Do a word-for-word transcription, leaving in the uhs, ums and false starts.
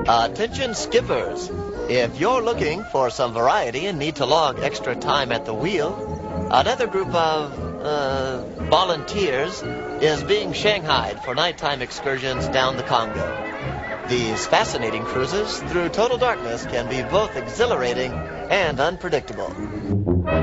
Attention skippers. If you're looking for some variety and need to log extra time at the wheel, another group of, uh, volunteers is being shanghaied for nighttime excursions down the Congo. These fascinating cruises through total darkness can be both exhilarating and unpredictable.